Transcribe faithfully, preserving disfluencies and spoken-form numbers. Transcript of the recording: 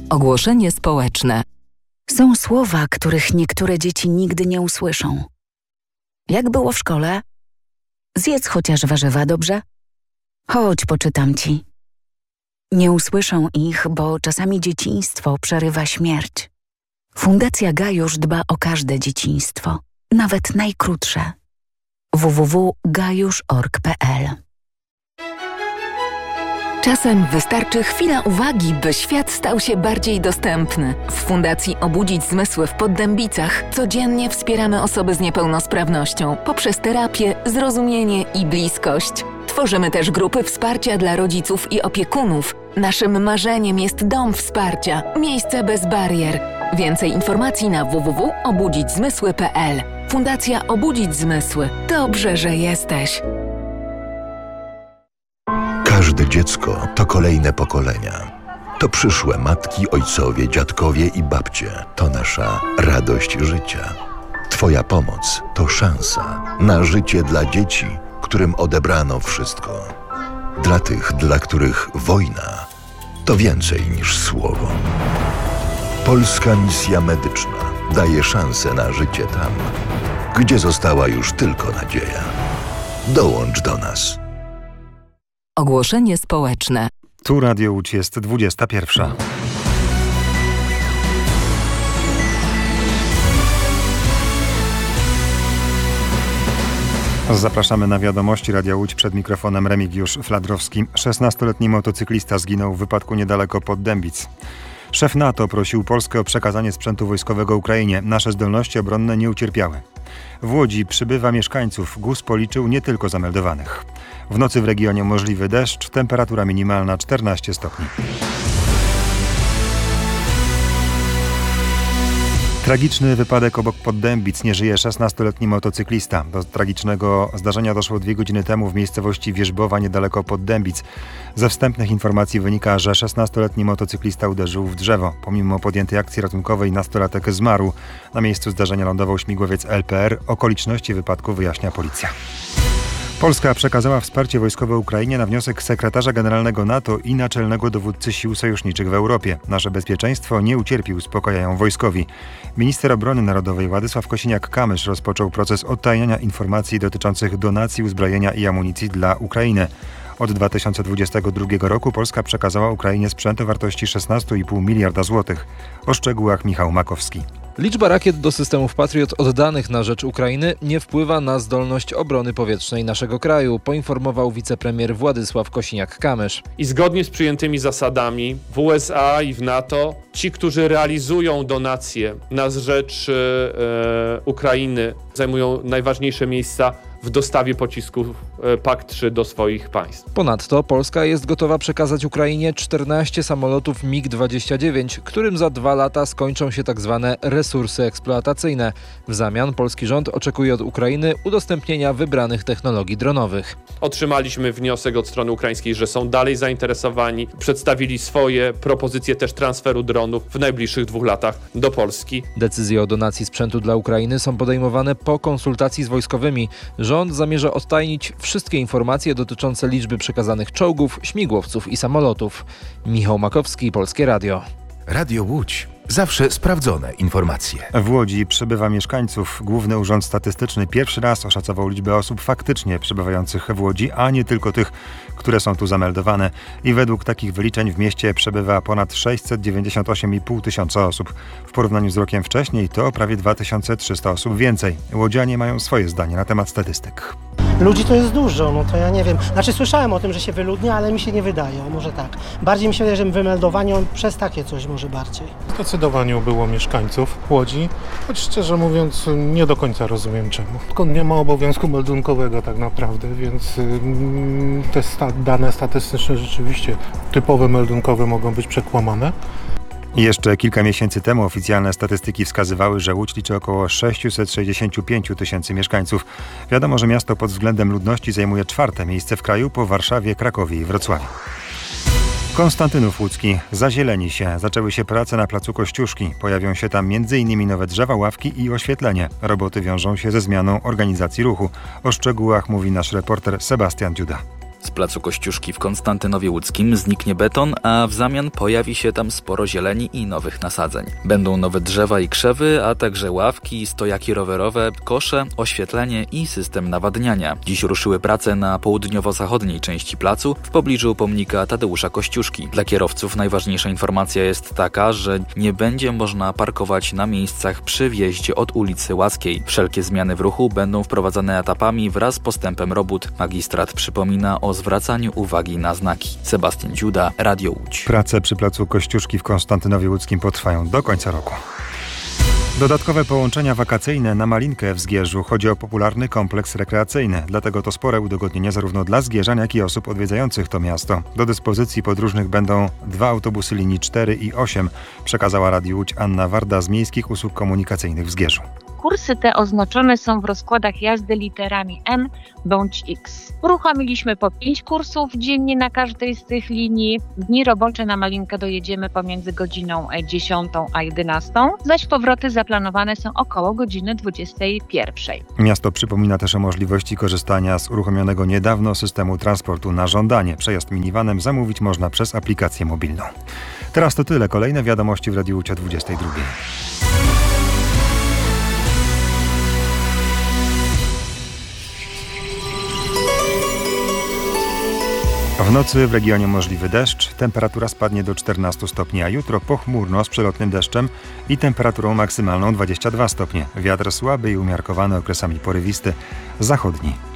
Ogłoszenie społeczne. Są słowa, których niektóre dzieci nigdy nie usłyszą. Jak było w szkole? Zjedz chociaż warzywa, dobrze? Chodź, poczytam ci. Nie usłyszą ich, bo czasami dzieciństwo przerywa śmierć. Fundacja Gajusz dba o każde dzieciństwo, nawet najkrótsze. w w w kropka gajusz kropka org kropka p l. Czasem wystarczy chwila uwagi, by świat stał się bardziej dostępny. W Fundacji Obudzić Zmysły w Poddębicach codziennie wspieramy osoby z niepełnosprawnością poprzez terapię, zrozumienie i bliskość. Tworzymy też grupy wsparcia dla rodziców i opiekunów. Naszym marzeniem jest dom wsparcia, miejsce bez barier. Więcej informacji na w w w kropka obudzić zmysły kropka p l. Fundacja Obudzić Zmysły. Dobrze, że jesteś. Każde dziecko to kolejne pokolenia. To przyszłe matki, ojcowie, dziadkowie i babcie. To nasza radość życia. Twoja pomoc to szansa na życie dla dzieci, którym odebrano wszystko. Dla tych, dla których wojna to więcej niż słowo. Polska Misja Medyczna daje szansę na życie tam, gdzie została już tylko nadzieja. Dołącz do nas. Ogłoszenie społeczne. Tu Radio Łódź, jest dwudziesta pierwsza. Zapraszamy na wiadomości Radia Łódź, przed mikrofonem Remigiusz Fladrowski. szesnastoletni motocyklista zginął w wypadku niedaleko Poddębic. Szef NATO prosił Polskę o przekazanie sprzętu wojskowego Ukrainie. Nasze zdolności obronne nie ucierpiały. W Łodzi przybywa mieszkańców. G U S policzył nie tylko zameldowanych. W nocy w regionie możliwy deszcz, temperatura minimalna czternaście stopni. Tragiczny wypadek obok Poddębic. Nie żyje szesnastoletni motocyklista. Do tragicznego zdarzenia doszło dwie godziny temu w miejscowości Wierzbowa niedaleko Poddębic. Ze wstępnych informacji wynika, że szesnastoletni motocyklista uderzył w drzewo. Pomimo podjętej akcji ratunkowej nastolatek zmarł. Na miejscu zdarzenia lądował śmigłowiec L P R. Okoliczności wypadku wyjaśnia policja. Polska przekazała wsparcie wojskowe Ukrainie na wniosek sekretarza generalnego NATO i naczelnego dowódcy sił sojuszniczych w Europie. Nasze bezpieczeństwo nie ucierpi, uspokajają wojskowi. Minister Obrony Narodowej Władysław Kosiniak-Kamysz rozpoczął proces odtajniania informacji dotyczących donacji uzbrojenia i amunicji dla Ukrainy. Od dwa tysiące dwudziestego drugiego roku Polska przekazała Ukrainie sprzęt o wartości szesnaście i pół miliarda złotych. O szczegółach Michał Makowski. Liczba rakiet do systemów Patriot oddanych na rzecz Ukrainy nie wpływa na zdolność obrony powietrznej naszego kraju, poinformował wicepremier Władysław Kosiniak-Kamysz. I zgodnie z przyjętymi zasadami w U S A i w NATO ci, którzy realizują donacje na rzecz e, Ukrainy, zajmują najważniejsze miejsca w dostawie pocisków P A K trzy do swoich państw. Ponadto Polska jest gotowa przekazać Ukrainie czternaście samolotów mig dwadzieścia dziewięć, którym za dwa lata skończą się tak zwane resursy eksploatacyjne. W zamian polski rząd oczekuje od Ukrainy udostępnienia wybranych technologii dronowych. Otrzymaliśmy wniosek od strony ukraińskiej, że są dalej zainteresowani. Przedstawili swoje propozycje też transferu dronów w najbliższych dwóch latach do Polski. Decyzje o donacji sprzętu dla Ukrainy są podejmowane po konsultacji z wojskowymi. Rząd zamierza odtajnić wszystkie informacje dotyczące liczby przekazanych czołgów, śmigłowców i samolotów. Michał Makowski, Polskie Radio. Radio Łódź. Zawsze sprawdzone informacje. W Łodzi przybywa mieszkańców. Główny Urząd Statystyczny pierwszy raz oszacował liczbę osób faktycznie przebywających w Łodzi, a nie tylko tych, które są tu zameldowane. I według takich wyliczeń w mieście przebywa ponad sześćset dziewięćdziesiąt osiem i pół tysiąca osób. W porównaniu z rokiem wcześniej to prawie dwa tysiące trzysta osób więcej. Łodzianie mają swoje zdanie na temat statystyk. Ludzi to jest dużo, no to ja nie wiem. Znaczy słyszałem o tym, że się wyludnia, ale mi się nie wydaje, o, może tak. Bardziej mi się wydaje, że wymeldowani przez takie coś może bardziej. Zdecydowanie było mieszkańców Łodzi, choć szczerze mówiąc nie do końca rozumiem czemu. Tylko nie ma obowiązku meldunkowego tak naprawdę, więc mm, te sta- dane statystyczne rzeczywiście typowe meldunkowe mogą być przekłamane. Jeszcze kilka miesięcy temu oficjalne statystyki wskazywały, że Łódź liczy około sześćset sześćdziesiąt pięć tysięcy mieszkańców. Wiadomo, że miasto pod względem ludności zajmuje czwarte miejsce w kraju po Warszawie, Krakowie i Wrocławiu. Konstantynów Łódzki. Zazieleni się. Zaczęły się prace na placu Kościuszki. Pojawią się tam między innymi nowe drzewa, ławki i oświetlenie. Roboty wiążą się ze zmianą organizacji ruchu. O szczegółach mówi nasz reporter Sebastian Dziuda. Z placu Kościuszki w Konstantynowie Łódzkim zniknie beton, a w zamian pojawi się tam sporo zieleni i nowych nasadzeń. Będą nowe drzewa i krzewy, a także ławki, stojaki rowerowe, kosze, oświetlenie i system nawadniania. Dziś ruszyły prace na południowo-zachodniej części placu w pobliżu pomnika Tadeusza Kościuszki. Dla kierowców najważniejsza informacja jest taka, że nie będzie można parkować na miejscach przy wjeździe od ulicy Łaskiej. Wszelkie zmiany w ruchu będą wprowadzane etapami wraz z postępem robót. Magistrat przypomina o zwracaniu uwagi na znaki. Sebastian Dziuda, Radio Łódź. Prace przy placu Kościuszki w Konstantynowie Łódzkim potrwają do końca roku. Dodatkowe połączenia wakacyjne na Malinkę w Zgierzu. Chodzi o popularny kompleks rekreacyjny. Dlatego to spore udogodnienie zarówno dla zgierzan, jak i osób odwiedzających to miasto. Do dyspozycji podróżnych będą dwa autobusy linii cztery i osiem, przekazała Radiu Łódź Anna Warda z Miejskich Usług Komunikacyjnych w Zgierzu. Kursy te oznaczone są w rozkładach jazdy literami M bądź X. Uruchomiliśmy po pięć kursów dziennie na każdej z tych linii. W dni robocze na Malinkę dojedziemy pomiędzy godziną dziesiątą a jedenastą, zaś powroty zaplanowane są około godziny dwudziestej pierwszej. Miasto przypomina też o możliwości korzystania z uruchomionego niedawno systemu transportu na żądanie. Przejazd minivanem zamówić można przez aplikację mobilną. Teraz to tyle. Kolejne wiadomości w Radiu Łódź o dwudziestej drugiej. W nocy w regionie możliwy deszcz, temperatura spadnie do czternastu stopni, a jutro pochmurno z przelotnym deszczem i temperaturą maksymalną dwadzieścia dwa stopnie. Wiatr słaby i umiarkowany, okresami porywisty, zachodni.